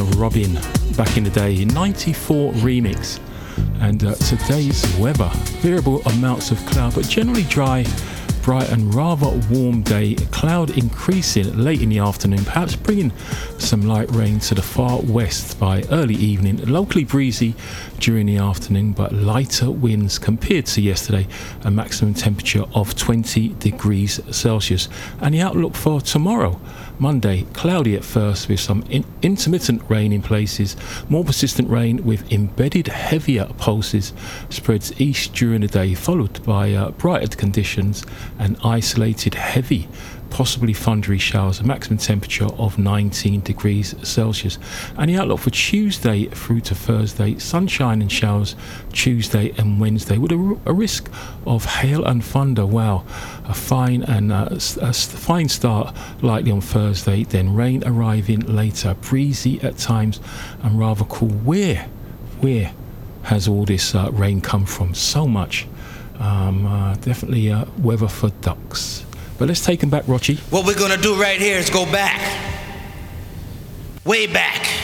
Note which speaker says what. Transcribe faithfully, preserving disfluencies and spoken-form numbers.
Speaker 1: of Robin back in the day, ninety-four remix. And uh, today's weather, variable amounts of cloud, but generally dry, bright and rather warm day. Cloud increasing late in the afternoon, perhaps bringing some light rain to the far west by early evening. Locally breezy during the afternoon, but lighter winds compared to yesterday. A maximum temperature of twenty degrees Celsius. And the outlook for tomorrow, Monday, cloudy at first with some in- intermittent rain in places. More persistent rain with embedded heavier pulses spreads east during the day, followed by uh, brighter conditions and isolated heavy, possibly thundery showers. A maximum temperature of nineteen degrees Celsius. And the outlook for Tuesday through to Thursday, sunshine and showers Tuesday and Wednesday with a, a risk of hail and thunder. Wow, a fine and uh, a fine start likely on Thursday, then rain arriving later, breezy at times and rather cool. Where, where has all this uh, rain come from? So much. Um, uh, definitely uh, weather for ducks. But let's take them back, Rochi.
Speaker 2: What we're gonna do right here is go back, way back.